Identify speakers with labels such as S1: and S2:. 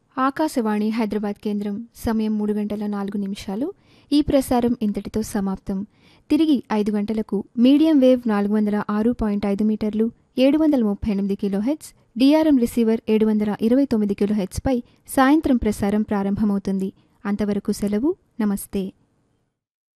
S1: ఆకాశవాణి హైదరాబాద్ కేంద్రం. సమయం 3:04. ఈ ప్రసారం ఇంతటితో సమాప్తం. తిరిగి 5 గంటలకు మీడియం వేవ్ 406.5 మీటర్లు 738 కిలోహెర్ట్జ్, డిఆర్ఎం రిసీవర్ 729 కిలోహెర్ట్జ్ పై సాయంత్రం ప్రసారం ప్రారంభమవుతుంది. అంతవరకు సెలవు. నమస్తే.